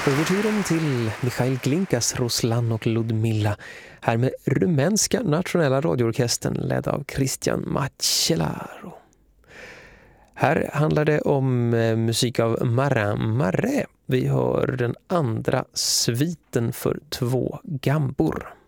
Overturen till Mikhail Glinkas Ruslan och Ludmilla här med rumänska nationella radioorkestern ledd av Cristian Macellaro. Här handlar det om musik av Marin Marais. Vi hör den andra sviten för 2 gambor.